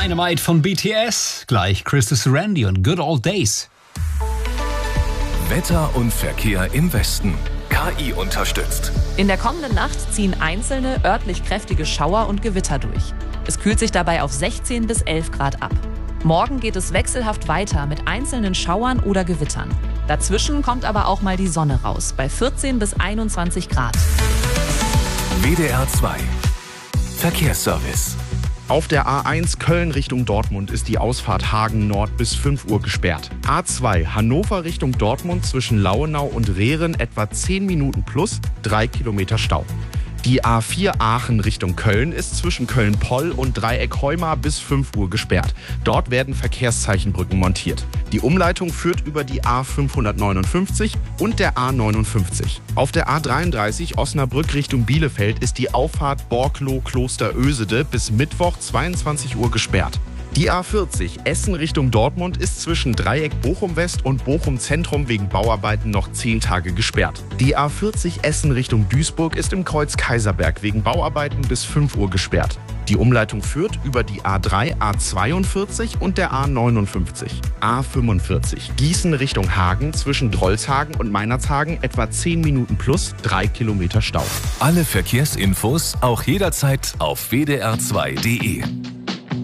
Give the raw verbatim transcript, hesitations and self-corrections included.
Dynamite von B T S. Gleich Christus Randy und Good Old Days. Wetter und Verkehr im Westen. K I unterstützt. In der kommenden Nacht ziehen einzelne örtlich kräftige Schauer und Gewitter durch. Es kühlt sich dabei auf sechzehn bis elf Grad ab. Morgen geht es wechselhaft weiter mit einzelnen Schauern oder Gewittern. Dazwischen kommt aber auch mal die Sonne raus, bei vierzehn bis einundzwanzig Grad. W D R zwei Verkehrsservice. Auf der A eins Köln Richtung Dortmund ist die Ausfahrt Hagen Nord bis fünf Uhr gesperrt. A zwei Hannover Richtung Dortmund zwischen Lauenau und Rehren etwa zehn Minuten plus drei Kilometer Stau. Die A vier Aachen Richtung Köln ist zwischen Köln-Poll und Dreieck Heumar bis fünf Uhr gesperrt. Dort werden Verkehrszeichenbrücken montiert. Die Umleitung führt über die A fünfhundertneunundfünfzig und der A neunundfünfzig. Auf der A dreiunddreißig Osnabrück Richtung Bielefeld ist die Auffahrt Borkloh-Klosterösede bis Mittwoch zweiundzwanzig Uhr gesperrt. Die A vierzig Essen Richtung Dortmund ist zwischen Dreieck Bochum-West und Bochum-Zentrum wegen Bauarbeiten noch zehn Tage gesperrt. Die A vierzig Essen Richtung Duisburg ist im Kreuz Kaiserberg wegen Bauarbeiten bis fünf Uhr gesperrt. Die Umleitung führt über die A drei, A zweiundvierzig und der A neunundfünfzig. A fünfundvierzig Gießen Richtung Hagen zwischen Drolshagen und Meinerzhagen etwa zehn Minuten plus drei Kilometer Stau. Alle Verkehrsinfos auch jederzeit auf w d r zwei punkt d e.